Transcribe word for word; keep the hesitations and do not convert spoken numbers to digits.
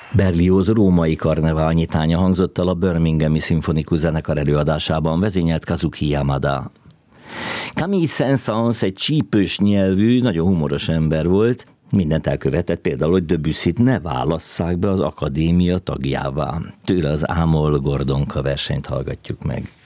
Berlioz római karnevál nyitánya hangzott el a Birminghami Szimfonikus Zenekar előadásában, vezényelt Kazuki Yamada. Camille Saint-Saëns egy csípős nyelvű, nagyon humoros ember volt, mindent elkövetett, például, hogy Debussyt ne válasszák be az akadémia tagjává. Tőle az Ámol Gordonka versenyt hallgatjuk meg.